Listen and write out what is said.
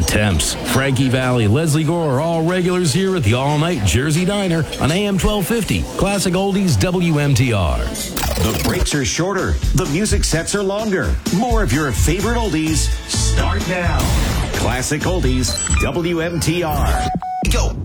The Temps, Frankie Valli, Leslie Gore are all regulars here at the all-night Jersey Diner on AM 1250. Classic Oldies WMTR. The breaks are shorter. The music sets are longer. More of your favorite oldies start now. Classic Oldies WMTR. Go.